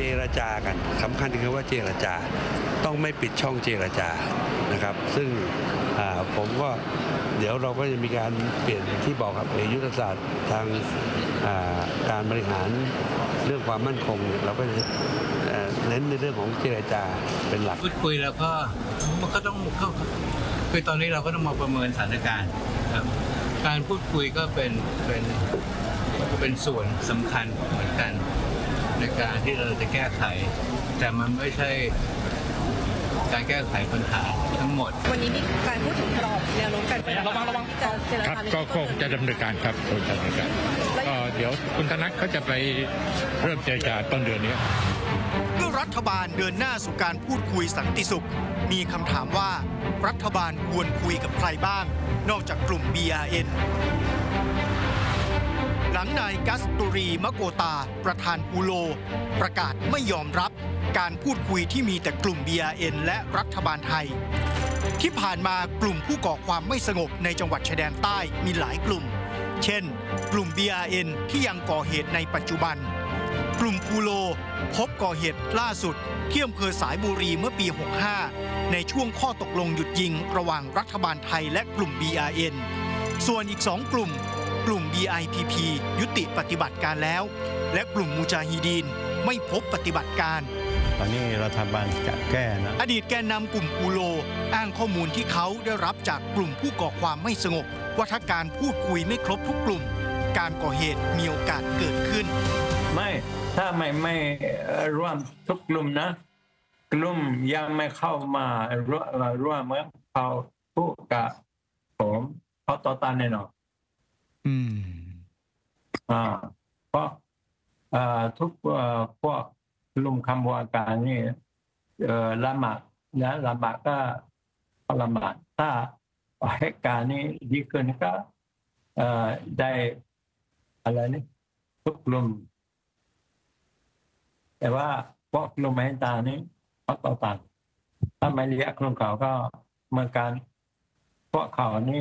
รจากันสำคัญคือว่าเจรจาต้องไม่ปิดช่องเจรจานะครับซึ่งผมก็เดี๋ยวเราก็จะมีการเปลี่ยนที่บอกครับยุทธศาสตร์ทางการบริหารเรื่องความมั่นคงเราก็จะเน้นในเรื่องของเจรจาเป็นหลักพูดคุยแล้วก็มันก็ต้องเข้าคือตอนนี้เราก็ต้องมาประเมินสถานการณ์ครับการพูดคุยก็เป็นส่วนสำคัญเหมือนกันในการที่เราจะแก้ไขแต่มันไม่ใช่การแก้ไขปัญหาทั้งหมดวันนี้มีการพูดถึงกรอบแนวโน้มการระวังครับก็คงจะดำเนินการครับคงจะดำเนินการก็เดี๋ยวคุณธนัทเขาจะไปเริ่มเจรจาต้นเดือนนี้เมื่อรัฐบาลเดินหน้าสู่การพูดคุยสันติสุขมีคำถามว่ารัฐบาลควรคุยกับใครบ้างนอกจากกลุ่ม BRN หลังนายกัสตุรีมะโกตาประธานปูโลประกาศไม่ยอมรับการพูดคุยที่มีแต่กลุ่ม BRN และรัฐบาลไทยที่ผ่านมากลุ่มผู้ก่อความไม่สงบในจังหวัดชายแดนใต้มีหลายกลุ่มเช่นกลุ่ม BRN ที่ยังก่อเหตุในปัจจุบันกลุ่มปูโลพบก่อเหตุล่าสุดที่อำเภอสายบุรีเมื่อปี 65 ในช่วงข้อตกลงหยุดยิงระหว่างรัฐบาลไทยและกลุ่ม BRN ส่วนอีก2กลุ่มBIPP ยุติปฏิบัติการแล้วและกลุ่มมูจาฮิดีนไม่พบปฏิบัติการตอนนี้รัฐบาลจะแก้นะอดีตแกนนำกลุ่มปูโลอ้างข้อมูลที่เขาได้รับจากกลุ่มผู้ก่อความไม่สงบว่าถ้าการพูดคุยไม่ครบทุกกลุ่มการก่อเหตุมีโอกาสเกิดขึ้นไม่ถ้าไม่ร่วมทุกกลุ่มนะกลุ่มยังไม่เข้ามาร่วมเขาพูดกับผมเขาต่อต้านแน่นอนเพราะทุกพวกลุมคำว่าการนี่ละหมาดนะละหมาดก็ละหมาดถ้าเหตุการณ์นี้ดีขึ้นก็ได้อะไรนี่ทุกลุมแต่ว่าพวกลุมไม่ตานี้เขาต่อต้านถ้าไม่เรียกกลุ่มเขาก็เหมือนกันพวกเขานี่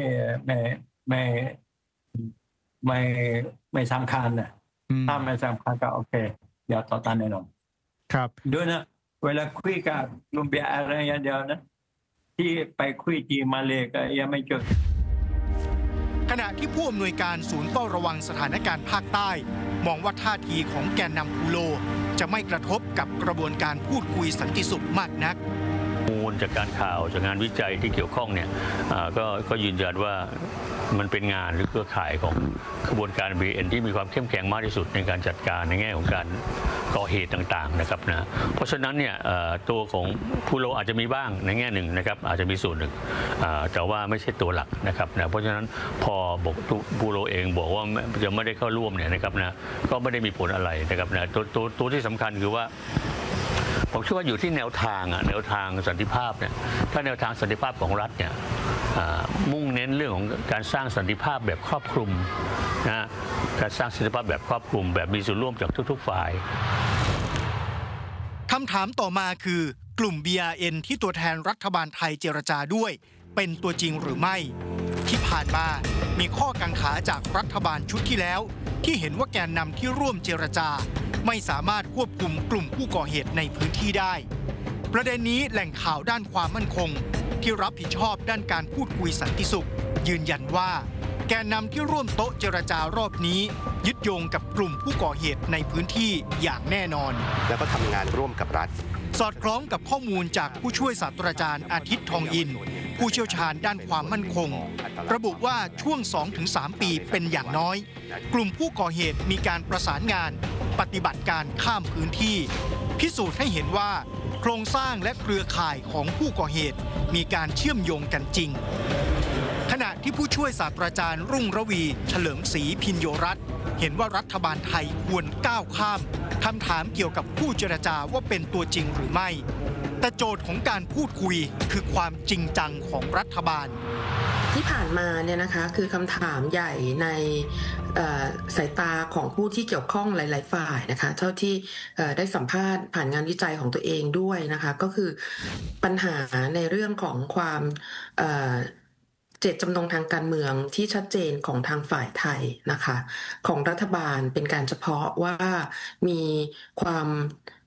ไม่สำคัญนะถ้าไม่สำคัญก็โอเคอย่าต่อต้านแน่นอนครับด้วยนะเวลาคุยกับลุงเบียอะไรอย่างเดียวนะที่ไปคุยที่มาเลก็ยังไม่จบขณะที่ผู้อำนวยการศูนย์เฝ้าระวังสถานการณ์ภาคใต้มองว่าท่าทีของแกนนำปูโลจะไม่กระทบกับกระบวนการพูดคุยสันติสุขมากนักมูลจากการข่าวจากงานวิจัยที่เกี่ยวข้องเนี่ยก็ยืนยันว่ามันเป็นงานหรือเครือข่ายของกระบวนการ BN ที่มีความเข้มแข็งมากที่สุดในการจัดการในแง่ของการก่อเหตุต่างๆนะครับนะเพราะฉะนั้นเนี่ยตัวของผู้โลอาจจะมีบ้างในแง่หนึ่งนะครับอาจจะมีส่วนหนึ่งแต่ว่าไม่ใช่ตัวหลักนะครับนะเพราะฉะนั้นพอบอกผู้โลเองบอกว่าจะไม่ได้เข้าร่วมเนี่ยนะครับนะก็ไม่ได้มีผลอะไรนะครับนะตัวที่สำคัญคือว่าผมคิดว่าอยู่ที่แนวทางสันติภาพเนี่ยถ้าแนวทางสันติภาพของรัฐเนี่ยมุ่งเน้นเรื่องของการสร้างสันติภาพแบบครอบคลุมนะการสร้างสันติภาพแบบครอบคลุมแบบมีส่วนร่วมจากทุกๆฝ่ายคำถามต่อมาคือกลุ่ม BRN ที่ตัวแทนรัฐบาลไทยเจรจาด้วยเป็นตัวจริงหรือไม่ที่ผ่านมามีข้อกังขาจากรัฐบาลชุดที่แล้วที่เห็นว่าแกนนำที่ร่วมเจรจาไม่สามารถควบคุมกลุ่มผู้ก่อเหตุในพื้นที่ได้ประเด็นนี้แหล่งข่าวด้านความมั่นคงที่รับผิดชอบด้านการพูดคุยสันติสุขยืนยันว่าแกนนำที่ร่วมโต๊ะเจรจารอบนี้ยึดโยงกับกลุ่มผู้ก่อเหตุในพื้นที่อย่างแน่นอนแล้วก็ทำงานร่วมกับรัฐสอดคล้องกับข้อมูลจากผู้ช่วยศาสตราจารย์อาทิตย์ทองอินผู้เชี่ยวชาญด้านความมั่นคงระบุว่าช่วง 2-3 ปีเป็นอย่างน้อยกลุ่มผู้ก่อเหตุมีการประสานงานปฏิบัติการข้ามพื้นที่พิสูจน์ให้เห็นว่าโครงสร้างและเครือข่ายของผู้ก่อเหตุมีการเชื่อมโยงกันจริงขณะที่ผู้ช่วยศาสตราจารย์รุ่งระวีเฉลิมศรีพินโยรัตน์เห็นว่ารัฐบาลไทยควรก้าวข้ามคำถามเกี่ยวกับผู้เจรจาว่าเป็นตัวจริงหรือไม่แต่โจทย์ของการพูดคุยคือความจริงจังของรัฐบาลที่ผ่านมาเนี่ยนะคะคือคำถามใหญ่ในสายตาของผู้ที่เกี่ยวข้องหลายๆฝ่ายนะคะเท่าที่ได้สัมภาษณ์ผ่านงานวิจัยของตัวเองด้วยนะคะก็คือปัญหาในเรื่องของความเจตจำนงทางการเมืองที่ชัดเจนของทางฝ่ายไทยนะคะของรัฐบาลเป็นการเฉพาะว่ามีความ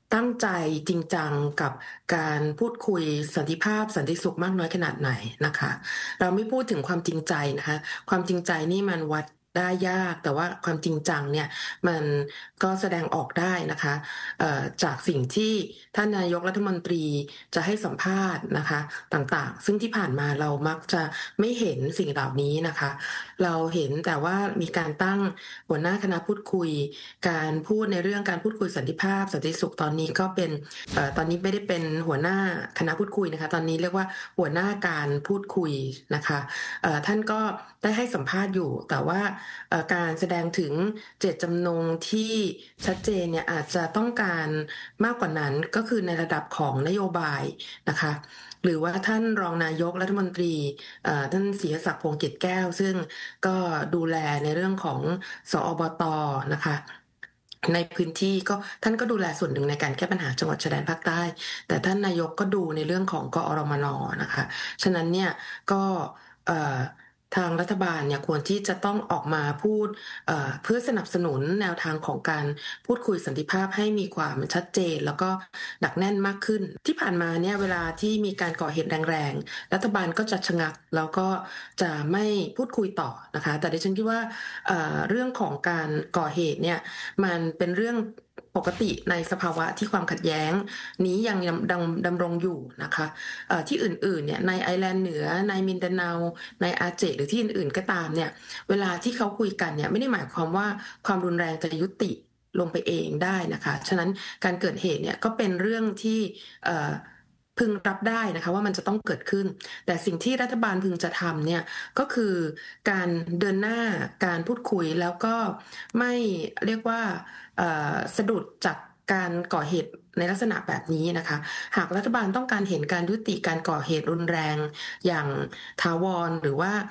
ตั้งใจจริงจังกับการพูดคุยสันติภาพสันติสุขมากน้อยขนาดไหนนะคะเราไม่พูดถึงความจริงใจนะคะความจริงใจนี่มันวัดได้ยากแต่ว่าความจริงจังเนี่ยมันก็แสดงออกได้นะคะจากสิ่งที่ท่านนายกรัฐมนตรีจะให้สัมภาษณ์นะคะต่างๆซึ่งที่ผ่านมาเรามักจะไม่เห็นสิ่งเหล่านี้นะคะเราเห็นแต่ว่ามีการตั้งหัวหน้าคณะพูดคุยการพูดในเรื่องการพูดคุยสันติภาพสันติสุขตอนนี้ก็เป็นตอนนี้ไม่ได้เป็นหัวหน้าคณะพูดคุยนะคะตอนนี้เรียกว่าหัวหน้าการพูดคุยนะคะท่านก็ได้ให้สัมภาษณ์อยู่แต่ว่าการแสดงถึงเจตจำนงที่ชัดเจนเนี่ยอาจจะต้องการมากกว่านั้นก็คือในระดับของนโยบายนะคะหรือว่าท่านรองนายกรัฐมนตรีท่านศรีศักดิ์พงษ์เกตแก้วซึ่งก็ดูแลในเรื่องของสอบต.นะคะในพื้นที่ก็ท่านก็ดูแลส่วนหนึ่งในการแก้ปัญหาจังหวัดชายแดนภาคใต้แต่ท่านนายกก็ดูในเรื่องของกอรมน.นะคะฉะนั้นเนี่ยก็ทางรัฐบาลเนี่ยควรที่จะต้องออกมาพูดเพื่อสนับสนุนแนวทางของการพูดคุยสันติภาพให้มีความชัดเจนแล้วก็หนักแน่นมากขึ้นที่ผ่านมาเนี่ยเวลาที่มีการก่อเหตุแรงๆรัฐบาลก็จะชะงักแล้วก็จะไม่พูดคุยต่อนะคะแต่ดิฉันคิดว่าเรื่องของการก่อเหตุเนี่ยมันเป็นเรื่องปกติในสภาวะที่ความขัดแย้งนี้ยังดำรงอยู่นะคะที่อื่นๆเนี่ยในไอร์แลนด์เหนือในมินดาเนาในอาเจหรือที่อื่นๆก็ตามเนี่ยเวลาที่เขาคุยกันเนี่ยไม่ได้หมายความว่าความรุนแรงจะยุติลงไปเองได้นะคะฉะนั้นการเกิดเหตุเนี่ยก็เป็นเรื่องที่พึงรับได้นะคะว่ามันจะต้องเกิดขึ้นแต่สิ่งที่รัฐบาลพึงจะทำเนี่ยก็คือการเดินหน้าการพูดคุยแล้วก็ไม่เรียกว่าสะดุดจากการก่อเหตุในลักษณะแบบนี้นะคะหากรัฐบาลต้องการเห็นการยุติการก่อเหตุรุนแรงอย่างถาวรหรือว่า